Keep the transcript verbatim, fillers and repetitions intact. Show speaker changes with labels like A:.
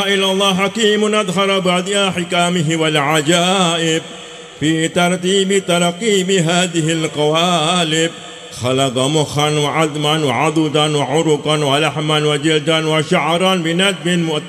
A: إلا الله حكيم أظهر بعد أحكامه والعجائب في ترتيب ترقيب هذه القوالب. خلق مخا وعظما وعضدا وعرقا ولحما وجلدا وشعرا بندب